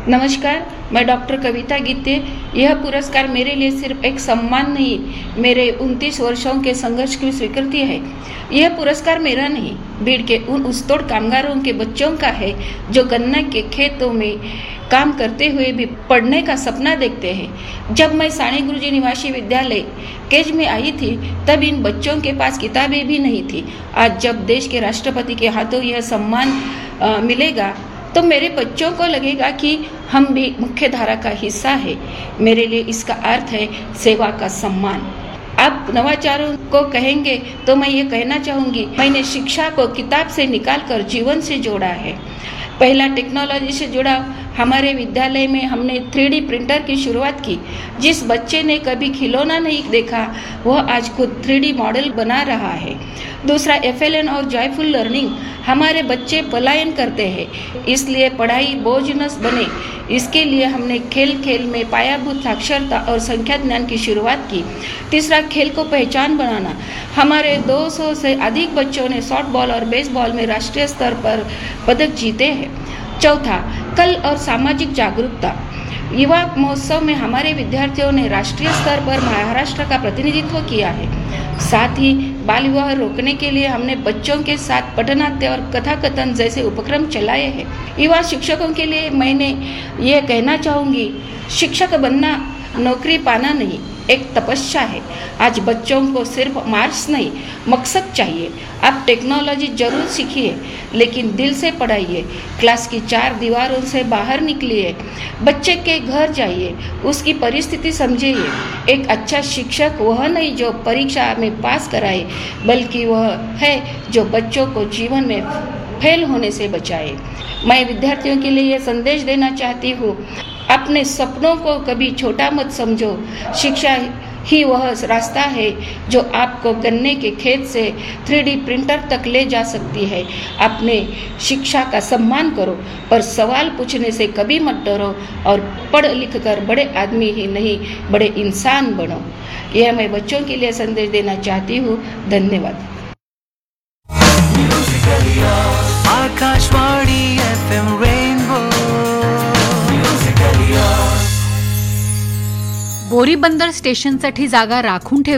नमस्कार, मैं डॉक्टर कविता गीते। यह पुरस्कार मेरे लिए सिर्फ एक सम्मान नहीं, मेरे 29 वर्षों के संघर्ष की स्वीकृति है। यह पुरस्कार मेरा नहीं, भीड़ के उन उस्तोड़ कामगारों के बच्चों का है जो गन्ना के खेतों में काम करते हुए भी पढ़ने का सपना देखते हैं। जब मैं सानी गुरुजी निवासी विद्यालय केज में आई थी, तब इन बच्चों के पास किताबें भी नहीं थी। आज जब देश के राष्ट्रपति के हाथों यह सम्मान मिलेगा, तो मेरे बच्चों को लगेगा कि हम भी मुख्य धारा का हिस्सा है। मेरे लिए इसका अर्थ है सेवा का सम्मान। आप नवाचारों को कहेंगे तो मैं ये कहना चाहूँगी, मैंने शिक्षा को किताब से निकालकर जीवन से जोड़ा है। पहला टेक्नोलॉजी से जुड़ा हमारे विद्यालय में हमने 3D प्रिंटर की शुरुआत की। जिस बच्चे ने कभी खिलौना नहीं देखा, वह आज खुद 3D मॉडल बना रहा है। दूसरा, FLN और जॉयफुल लर्निंग। हमारे बच्चे पलायन करते हैं, इसलिए पढ़ाई बोझ न बने, इसके लिए हमने खेल खेल में पायाभूत साक्षरता और संख्या ज्ञान की शुरुआत की। तीसरा, खेल को पहचान बनाना। हमारे 200 से अधिक बच्चों ने सॉफ्टबॉल और बेसबॉल में राष्ट्रीय स्तर पर पदक जीते हैं। चौथा, कल और सामाजिक जागरूकता। युवा महोत्सव में हमारे विद्यार्थियों ने राष्ट्रीय स्तर पर महाराष्ट्र का प्रतिनिधित्व किया है। साथ ही बाल विवाह रोकने के लिए हमने बच्चों के साथ पठनाट्य और कथाकथन जैसे उपक्रम चलाए हैं। युवा शिक्षकों के लिए मैंने ये कहना चाहूँगी, शिक्षक बनना नौकरी पाना नहीं, एक तपस्या है। आज बच्चों को सिर्फ मार्क्स नहीं, मकसद चाहिए। आप टेक्नोलॉजी जरूर सीखिए, लेकिन दिल से पढ़ाइए। क्लास की 4 दीवारों से बाहर निकलिए, बच्चे के घर जाइए, उसकी परिस्थिति समझिए। एक अच्छा शिक्षक वह नहीं जो परीक्षा में पास कराए, बल्कि वह है जो बच्चों को जीवन में फेल होने से बचाए। मैं विद्यार्थियों के लिए यह संदेश देना चाहती हूँ, अपने सपनों को कभी छोटा मत समझो। शिक्षा ही वह रास्ता है जो आपको गन्ने के खेत से 3D प्रिंटर तक ले जा सकती है। अपने शिक्षा का सम्मान करो, पर सवाल पूछने से कभी मत डरो, और पढ़ लिख कर बड़े आदमी ही नहीं, बड़े इंसान बनो। यह मैं बच्चों के लिए संदेश देना चाहती हूँ। धन्यवाद। आकाशवाणी FM रेनबो बोरीबंदर स्टेशनसाठी जागा राखून ठेव